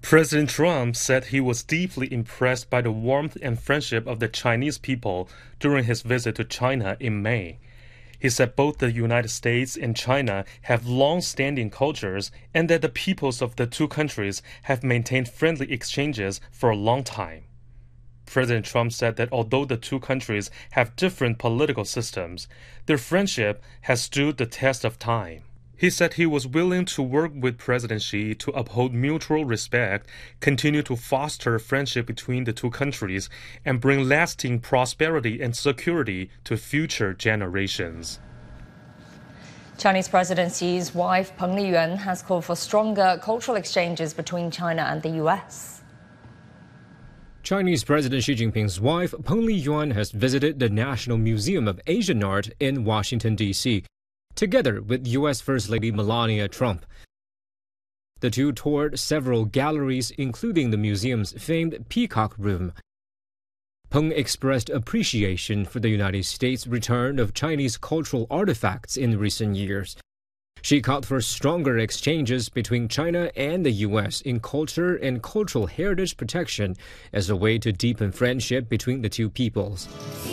President Trump said he was deeply impressed by the warmth and friendship of the Chinese people during his visit to China in May. He said both the United States and China have long-standing cultures and that the peoples of the two countries have maintained friendly exchanges for a long time. President Trump said that although the two countries have different political systems, their friendship has stood the test of time. He said he was willing to work with President Xi to uphold mutual respect, continue to foster friendship between the two countries, and bring lasting prosperity and security to future generations. Chinese President Xi's wife, Peng Liyuan, has called for stronger cultural exchanges between China and the U.S. Chinese President Xi Jinping's wife, Peng Liyuan, has visited the National Museum of Asian Art in Washington, D.C., together with U.S. First Lady Melania Trump. The two toured several galleries, including the museum's famed Peacock Room. Peng expressed appreciation for the United States' return of Chinese cultural artifacts in recent years. She called for stronger exchanges between China and the U.S. in culture and cultural heritage protection as a way to deepen friendship between the two peoples.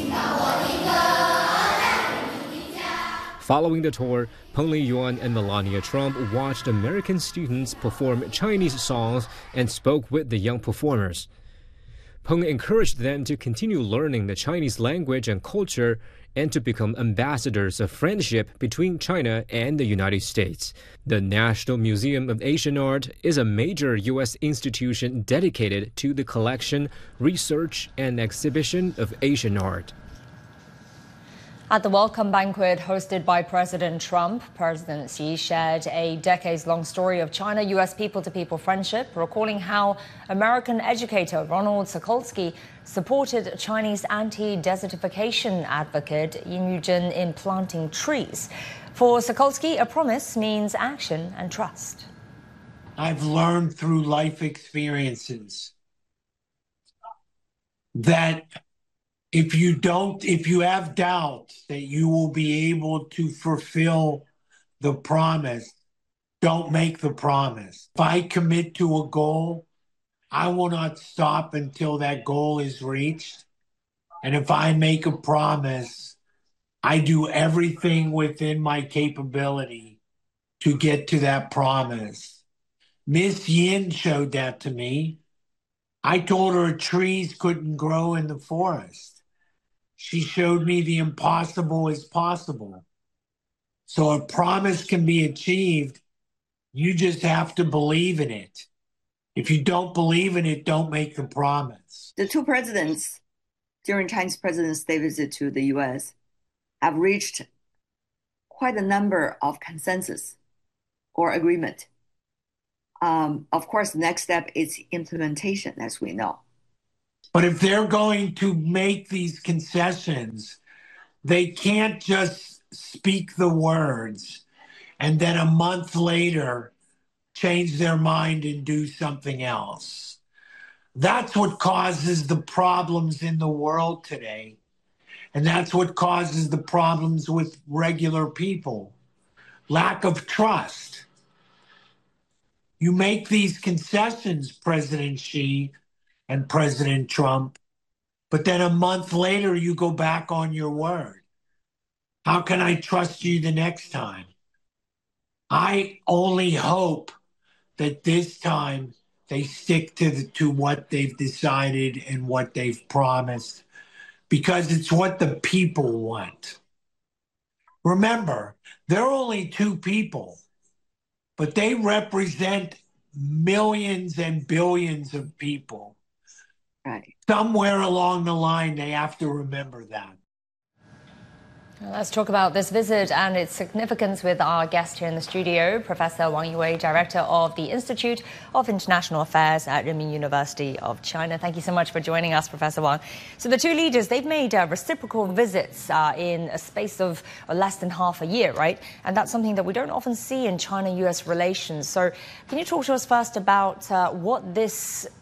Following the tour, Peng Liyuan and Melania Trump watched American students perform Chinese songs and spoke with the young performers. Peng encouraged them to continue learning the Chinese language and culture and to become ambassadors of friendship between China and the United States. The National Museum of Asian Art is a major U.S. institution dedicated to the collection, research, and exhibition of Asian art. At the welcome banquet hosted by President Trump, President Xi shared a decades-long story of China-U.S. people-to-people friendship, recalling how American educator Ronald Sokolsky supported Chinese anti-desertification advocate Yin Yujin in planting trees. For Sokolsky, a promise means action and trust. I've learned through life experiences that if you have doubts that you will be able to fulfill the promise, don't make the promise. If I commit to a goal, I will not stop until that goal is reached. And if I make a promise, I do everything within my capability to get to that promise. Miss Yin showed that to me. I told her trees couldn't grow in the forest. She showed me the impossible is possible. So a promise can be achieved. You just have to believe in it. If you don't believe in it, don't make the promise. The two presidents, during Chinese President's Day visit to the U.S., have reached quite a number of consensus or agreement. Of course, the next step is implementation, as we know. But if they're going to make these concessions, they can't just speak the words and then a month later change their mind and do something else. That's what causes the problems in the world today. And that's what causes the problems with regular people. Lack of trust. You make these concessions, President Xi and President Trump, but then a month later you go back on your word. How can I trust you the next time? I only hope that this time they stick to what they've decided and what they've promised, because it's what the people want. Remember, they're only two people, but they represent millions and billions of people. Right. Somewhere along the line, they have to remember that. Let's talk about this visit and its significance with our guest here in the studio, Professor Wang Yiwei, Director of the Institute of International Affairs at Renmin University of China. Thank you so much for joining us, Professor Wang. So the two leaders, they've made reciprocal visits in a space of less than half a year, right? And that's something that we don't often see in China-U.S. relations. So can you talk to us first about what this